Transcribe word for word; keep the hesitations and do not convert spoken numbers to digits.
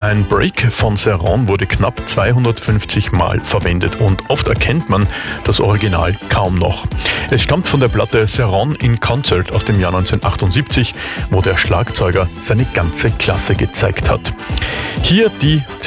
Ein Break von Serron wurde knapp zweihundertfünfzig Mal verwendet und oft erkennt man das Original kaum noch. Es stammt von der Platte Serron in Concert aus dem Jahr neunzehnhundertachtundsiebzig, wo der Schlagzeuger seine ganze Klasse gezeigt hat. Hier die